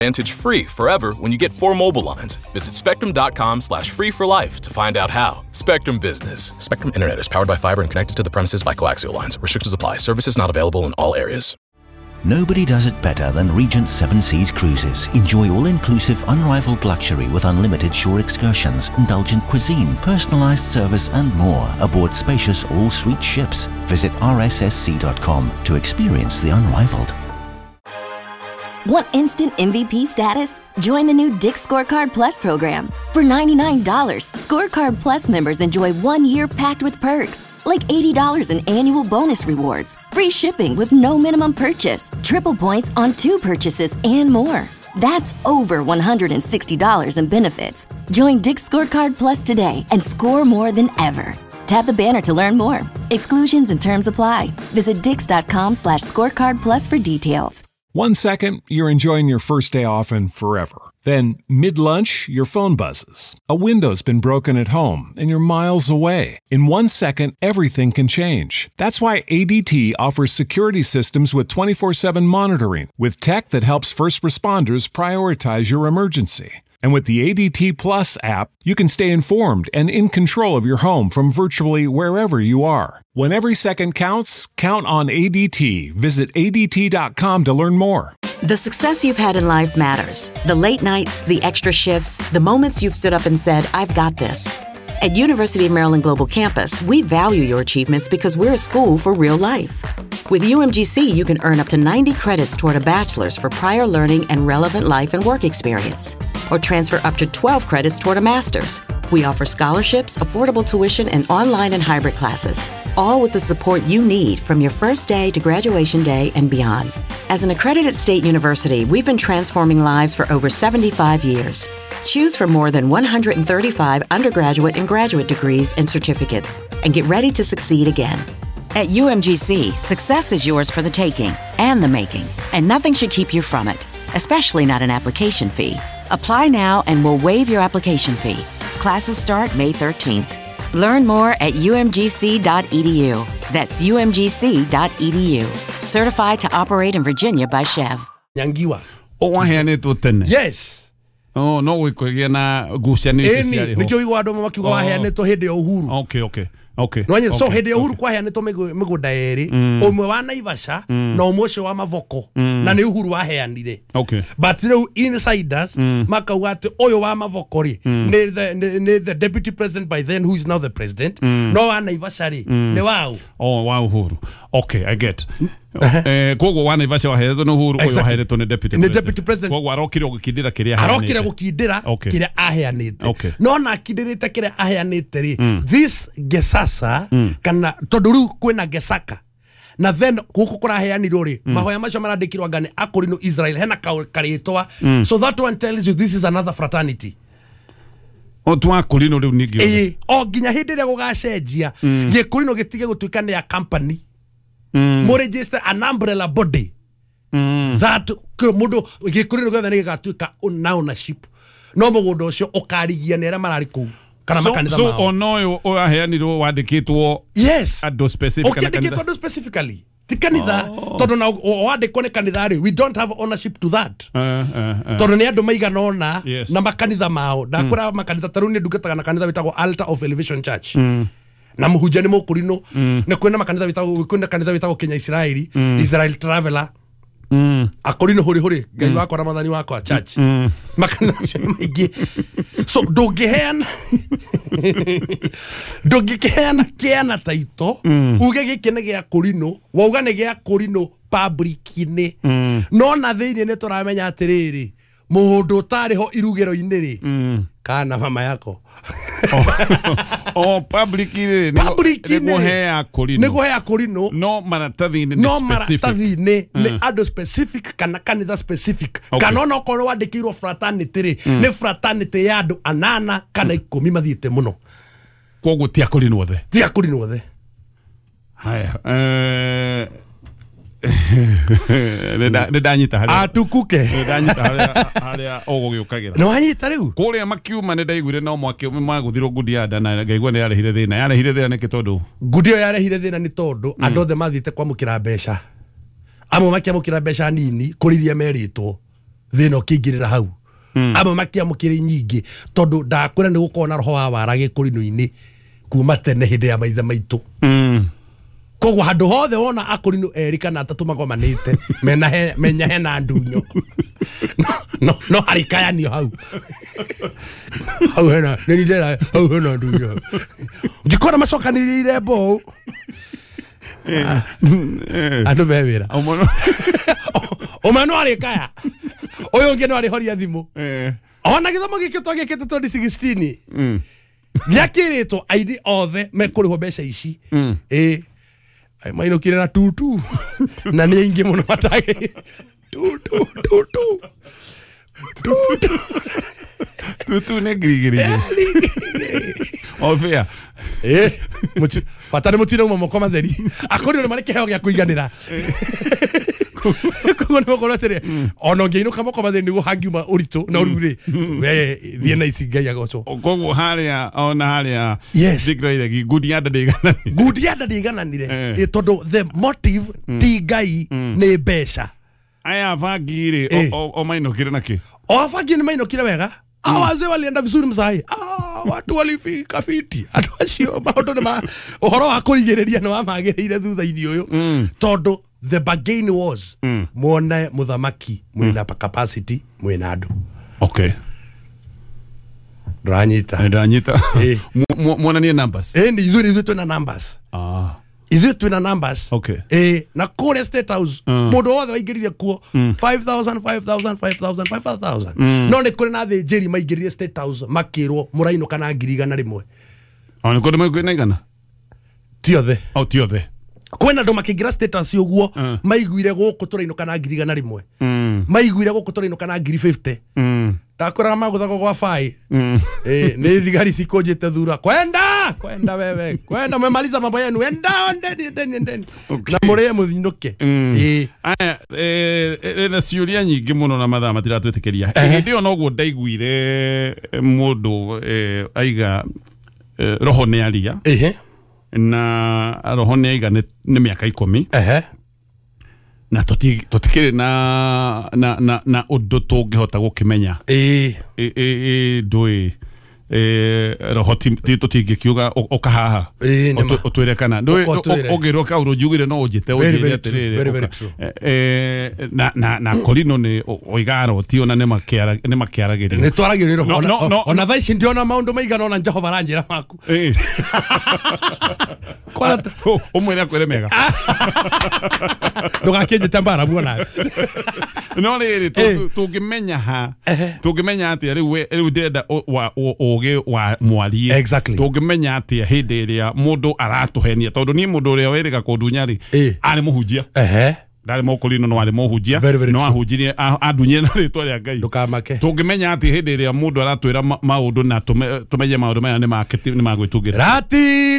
Advantage free forever when you get 4 mobile lines. Visit Spectrum.com/free for life to find out how. Spectrum Business. Spectrum Internet is powered by fiber and connected to the premises by coaxial lines. Restrictions apply. Services not available in all areas. Nobody does it better than Regent Seven Seas Cruises. Enjoy all-inclusive, unrivaled luxury with unlimited shore excursions, indulgent cuisine, personalized service and more aboard spacious all-suite ships. Visit rssc.com to experience the unrivaled. Want instant MVP status? Join the new Dick's Scorecard Plus program. For $99, Scorecard Plus members enjoy 1 year packed with perks, like $80 in annual bonus rewards, free shipping with no minimum purchase, triple points on 2 purchases, and more. That's over $160 in benefits. Join Dick's Scorecard Plus today and score more than ever. Tap the banner to learn more. Exclusions and terms apply. Visit dix.com/scorecardplus for details. 1 second, you're enjoying your first day off and forever. Then, mid-lunch, your phone buzzes. A window's been broken at home, and you're miles away. In 1 second, everything can change. That's why ADT offers security systems with 24/7 monitoring, with tech that helps first responders prioritize your emergency. And with the ADT Plus app, you can stay informed and in control of your home from virtually wherever you are. When every second counts, count on ADT. Visit ADT.com to learn more. The success you've had in life matters. The late nights, the extra shifts, the moments you've stood up and said, I've got this. At University of Maryland Global Campus, we value your achievements because we're a school for real life. With UMGC, you can earn up to 90 credits toward a bachelor's for prior learning and relevant life and work experience, or transfer up to 12 credits toward a master's. We offer scholarships, affordable tuition, and online and hybrid classes, all with the support you need from your first day to graduation day and beyond. As an accredited state university, we've been transforming lives for over 75 years. Choose from more than 135 undergraduate and graduate degrees and certificates, and get ready to succeed again. At UMGC, success is yours for the taking and the making, and nothing should keep you from it, especially not an application fee. Apply now and we'll waive your application fee. Classes start May 13th. Learn more at umgc.edu. That's umgc.edu. Certified to operate in Virginia by Chev. Nyangiwa. O wahene to tene. Yes. Oh, no wikugia na guciani ciari ho. Nikyo igwa ndo makiuga wahene to hende ya uhuru. Okay. No so hende ya uhuru kwa hene to migunda eri. Omwe wa Naivasha na omwe ucio wa Mavoko na ni uhuru waheanire. Okay. But rĩu insiders makauga ati oyo wa Mavoko ri ni the deputy president by then who is now the president. No wa Naivasha ri ni wao. Oh, wa uhuru. Okay, I get. Kogo wa Naivasha waheretwo no uhuru oyo waheretwo ni deputy president. Kogo arokire gukindira kiria aheanite. Arokire gukindira kiria aheanite. No na kindirite kiria aheanite ri. This Gesasa kana tonduru kwina Gesaka. Na then guku kuraheanirwo ri mahoya macio marandikirwa ngane akorino Israel hena karitwa. So that one tells you this is another fraternity. O twakorino riu ningio. O ginya hindi ria gugacenjia gikorino gitige gutuika ni ya company. Mo register an umbrella body. That mudo gikorino gothe ni gatuika ownership. No mugundo ucio ukarigia nera marari ku. So onoyo o aheanirwo wandikitwo ando specific kana kanitha. Okay, specifically. Ti kanitha tondu na wandikwo ni kanitha ri we don't have ownership to that. Tondu ni andu maigana ona na makanitha mao. Ndakura makanitha taru ni ndungataga na kanitha witagwo Altar of Elevation Church. Na muhunjia ni mukurino na kwena makanitha witagwo Kenya Israeli, Israel Traveler. Akorino hori ngai wakwa Ramathani wakwa church makanitha maingi. So dogeheana kiana taito uge gikene gya Korino wauga ne gya Korino public-ini no na thiini ni turamenya atiriri mundu utariho irugero-ini ri kana mama yako public-ini ni guhea Korino no maratathi-ini ni ando specific kana kanitha specific kana no korwo wandikirwo fraternity ri ni fraternity ya andu 8 kana 10 mathiite muno koguo ti Korino othe haya Ndanyita hari atukuke haria ogugiukagira no anyita riu kuria makiuma ni ndaiguire no mwake maguthirwo ngudi ya ndana ngaigua ni yarehire thina ni kitondu ngudi yarehire thina ni tondu andu othe mathite kwamukira mbeca amwe makiamukira mbeca nini kurithia meritwo thino kingirira hau aba makiamukire nyingi tondu ndakwira ni gukona roho wa warage kurino-ini kuma tene hinde ya maithe maitu koguo handu hothe wona akurino eri kana atatu magomanite menya hena ndunyo no harikayanio hau hena nindera hau hena ndunyo ngikora macokanirire bo andu mewira omano harikaya oyo nge no ari horia thimu ona githomo giki twagikite 2016 nyakiritwo aidi othe mekuriho mbeca ici ai maino kire na tutu na ni ingi muno matage tutu ne grigiri ofia fatane mutino mo koma theri akori no mareke heo gya kuiganira kono kono tere ono ngeino kama koma theri nigo hangiuma urito na urure we thiena isi ngai agoco kogo haria ona haria zigraire gudia ndigananire itondo the motive ti ngai ni besha aya vagire o maino kire naki o vagire maino kire wega awaze walienda vizuri mzai watu walifika fiti andu acio maundu ni ma uhoro wa kurigereria no amagirire thutha-ini uyu tondu the bargain was muone muthamaki mwina capacity mwina andu Dranyita muona ni numbers ndi izuri twina numbers Ithu twina numbers na kure State House mundu wothe waingirire kuo 5,000 no ni kure na thinjiri maingirire State House makirwo muraino kana ngirigana rimwe ona kuri maigwina igana tiothe kwena ndo makingira State House uguo maiguire guku turaino kana ngirigana rimwe maiguire guku turaino kana 50 takora maguthago gwa fai ni thigari sikonjete thura kwenda wewe kwenda memaliza mambo yenu enda ndeni na murie muthinuke aya na ciuria nyingi muno na mathaa matiratwitikiria ndio noguo ndaiguire mundu aiga roho ni aria na roho ni aiga ni miaka 10 na tutikire na undu tungihota gukimenya ndui roho tutingikiuga ukahaha utwire kana ndui ugiroka urujugire no ujite ujire atirire na kolino ni oigaro ti ona ne makiaragirira ni twaragirira ona thaici ndiona maundu maigana ona Jehova ranjira maku kwata umwira kwere mega ndugakenje tambara buona no riri tungimenya ati riu ndenda uge wa mwarie tungimenya ati hindi iria mundu aratuhenia tondu ni mundu uria wiriga kundunyari ari muhunjia ndari mokolino no ari muhunjia no ahunjirie adunyire na ritwa ria Ngai ndukamake tungimenya ati hindi iria mundu aratwira maundu na tumenye maundu maya ni magwitungira rati